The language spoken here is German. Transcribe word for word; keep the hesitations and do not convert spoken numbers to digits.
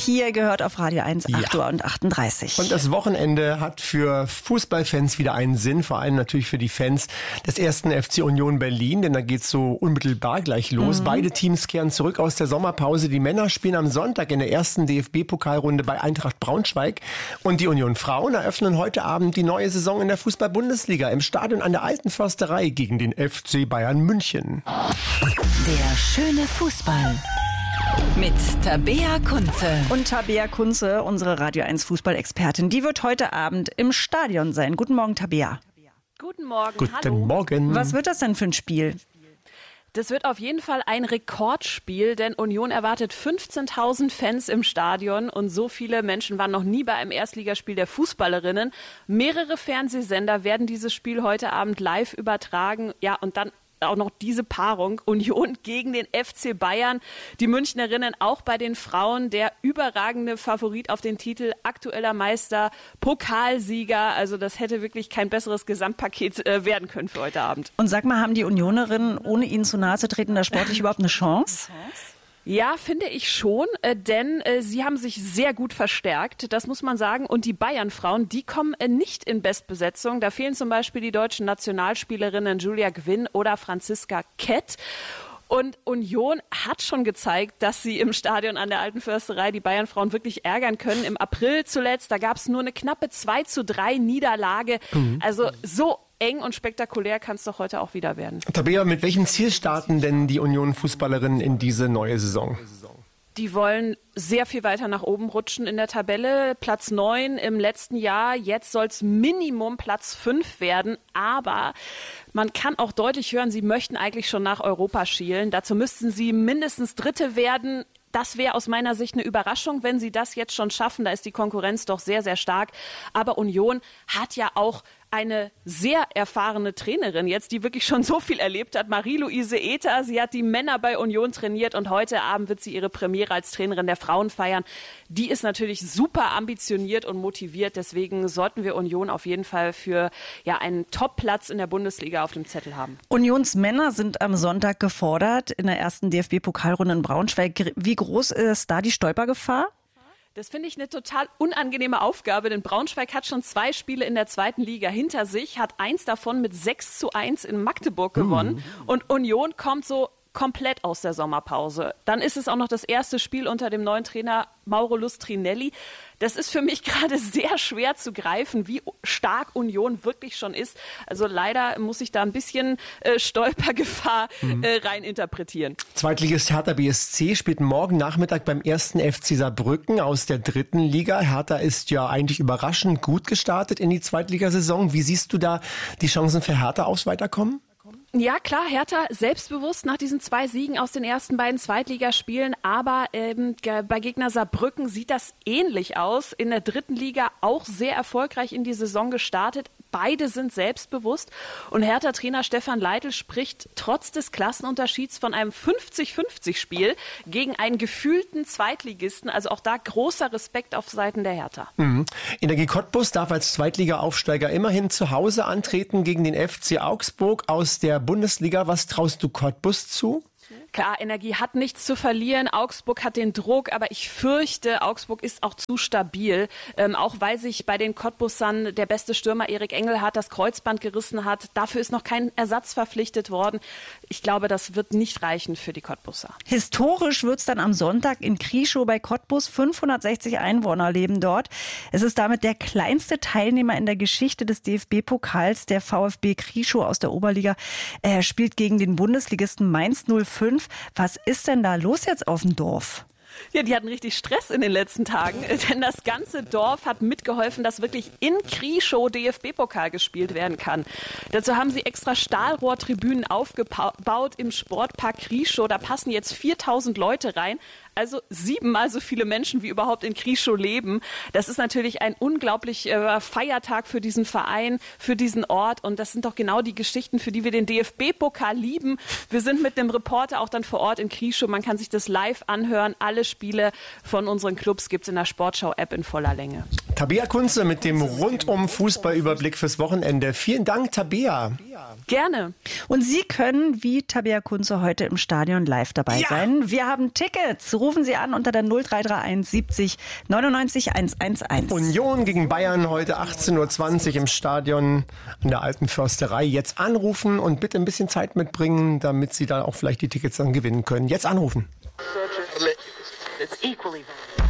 hier gehört auf Radio eins, acht Ja. Uhr und achtunddreißig. Und das Wochenende hat für Fußballfans wieder einen Sinn, vor allem natürlich für die Fans des ersten F C Union Berlin, denn da geht's so unmittelbar gleich los. Mhm. Beide Teams kehren zurück aus der Sommerpause. Die Männer spielen am Sonntag in der ersten D F B-Pokalrunde bei Eintracht Braunschweig und die Union Frauen eröffnen heute Abend die neue Saison in der Fußball-Bundesliga im Stadion an der Alten Försterei gegen den F C Bayern München. Der schöne Fußball mit Tabea Kunze. Und Tabea Kunze, unsere Radio eins Fußballexpertin, die wird heute Abend im Stadion sein. Guten Morgen, Tabea. Guten Morgen, Guten hallo. Morgen. Was wird das denn für ein Spiel? Das wird auf jeden Fall ein Rekordspiel, denn Union erwartet fünfzehntausend Fans im Stadion und so viele Menschen waren noch nie bei einem Erstligaspiel der Fußballerinnen. Mehrere Fernsehsender werden dieses Spiel heute Abend live übertragen. Ja, und dann auch noch diese Paarung, Union gegen den F C Bayern. Die Münchnerinnen auch bei den Frauen der überragende Favorit auf den Titel, aktueller Meister, Pokalsieger. Also das hätte wirklich kein besseres Gesamtpaket äh, werden können für heute Abend. Und sag mal, haben die Unionerinnen, ohne ihnen zu nahe zu treten, da sportlich überhaupt eine Chance? Ja, finde ich schon, äh, denn äh, sie haben sich sehr gut verstärkt, das muss man sagen. Und die Bayern-Frauen, die kommen äh, nicht in Bestbesetzung. Da fehlen zum Beispiel die deutschen Nationalspielerinnen Julia Gwynn oder Franziska Kett. Und Union hat schon gezeigt, dass sie im Stadion an der Alten Försterei die Bayern-Frauen wirklich ärgern können. Im April zuletzt, da gab es nur eine knappe zwei zu drei Niederlage. Mhm. Also so eng und spektakulär kann es doch heute auch wieder werden. Tabea, mit welchem Ziel starten denn die Union-Fußballerinnen in diese neue Saison? Die wollen sehr viel weiter nach oben rutschen in der Tabelle. Platz neun im letzten Jahr. Jetzt soll es Minimum Platz fünf werden. Aber man kann auch deutlich hören, sie möchten eigentlich schon nach Europa schielen. Dazu müssten sie mindestens Dritte werden. Das wäre aus meiner Sicht eine Überraschung, wenn sie das jetzt schon schaffen. Da ist die Konkurrenz doch sehr, sehr stark. Aber Union hat ja auch eine sehr erfahrene Trainerin jetzt, die wirklich schon so viel erlebt hat. Marie-Louise Ether, sie hat die Männer bei Union trainiert und heute Abend wird sie ihre Premiere als Trainerin der Frauen feiern. Die ist natürlich super ambitioniert und motiviert. Deswegen sollten wir Union auf jeden Fall für ja, einen Top-Platz in der Bundesliga auf dem Zettel haben. Unionsmänner sind am Sonntag gefordert in der ersten D F B-Pokalrunde in Braunschweig. Wie groß ist da die Stolpergefahr? Das finde ich eine total unangenehme Aufgabe, denn Braunschweig hat schon zwei Spiele in der zweiten Liga hinter sich, hat eins davon mit sechs zu eins in Magdeburg gewonnen. Mhm. Und Union kommt so komplett aus der Sommerpause. Dann ist es auch noch das erste Spiel unter dem neuen Trainer Mauro Lustrinelli. Das ist für mich gerade sehr schwer zu greifen, wie stark Union wirklich schon ist. Also leider muss ich da ein bisschen äh, Stolpergefahr mhm. äh, rein interpretieren. Zweitligist Hertha B S C spielt morgen Nachmittag beim ersten F C Saarbrücken aus der dritten Liga. Hertha ist ja eigentlich überraschend gut gestartet in die Zweitligasaison. Wie siehst du da die Chancen für Hertha aufs Weiterkommen? Ja, klar, Hertha selbstbewusst nach diesen zwei Siegen aus den ersten beiden Zweitligaspielen, aber ähm, bei Gegner Saarbrücken sieht das ähnlich aus. In der dritten Liga auch sehr erfolgreich in die Saison gestartet. Beide sind selbstbewusst und Hertha-Trainer Stefan Leitl spricht trotz des Klassenunterschieds von einem fünfzig fünfzig Spiel gegen einen gefühlten Zweitligisten. Also auch da großer Respekt auf Seiten der Hertha. Mhm. Energie Cottbus darf als Zweitliga-Aufsteiger immerhin zu Hause antreten gegen den F C Augsburg aus der Bundesliga. Was traust du Cottbus zu? Klar, Energie hat nichts zu verlieren. Augsburg hat den Druck, aber ich fürchte, Augsburg ist auch zu stabil. Ähm, auch weil sich bei den Cottbussern der beste Stürmer Erik Engelhardt das Kreuzband gerissen hat. Dafür ist noch kein Ersatz verpflichtet worden. Ich glaube, das wird nicht reichen für die Cottbusser. Historisch wird es dann am Sonntag in Krieschow bei Cottbus. fünfhundertsechzig Einwohner leben dort. Es ist damit der kleinste Teilnehmer in der Geschichte des D F B-Pokals. Der VfB Krieschow aus der Oberliga. Er spielt gegen den Bundesligisten Mainz null fünf. Was ist denn da los jetzt auf dem Dorf? Ja, die hatten richtig Stress in den letzten Tagen, denn das ganze Dorf hat mitgeholfen, dass wirklich in Krieschow D F B-Pokal gespielt werden kann. Dazu haben sie extra Stahlrohrtribünen aufgebaut im Sportpark Krieschow. Da passen jetzt viertausend Leute rein. Also siebenmal so viele Menschen, wie überhaupt in Krieschow leben. Das ist natürlich ein unglaublicher Feiertag für diesen Verein, für diesen Ort. Und das sind doch genau die Geschichten, für die wir den D F B-Pokal lieben. Wir sind mit einem Reporter auch dann vor Ort in Krieschow. Man kann sich das live anhören. Alle Spiele von unseren Clubs gibt es in der Sportschau-App in voller Länge. Tabea Kunze mit dem Rundum-Fußballüberblick fürs Wochenende. Vielen Dank, Tabea. Gerne. Und Sie können wie Tabea Kunze heute im Stadion live dabei Ja. sein. Wir haben Tickets. Rufen Sie an unter der null drei drei eins siebzig neunundneunzig hundertelf. Union gegen Bayern heute achtzehn Uhr zwanzig im Stadion an der Alten Försterei. Jetzt anrufen und bitte ein bisschen Zeit mitbringen, damit Sie da auch vielleicht die Tickets dann gewinnen können. Jetzt anrufen. It's equally valuable.